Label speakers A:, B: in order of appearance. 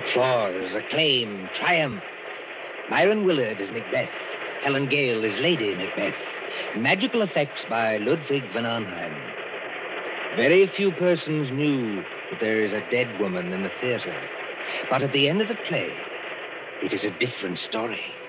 A: Applause, acclaim, triumph. Myron Willard as Macbeth. Helen Gale as Lady Macbeth. Magical effects by Ludwig van Arnheim. Very few persons knew that there is a dead woman in the theater. But at the end of the play, it is a different story.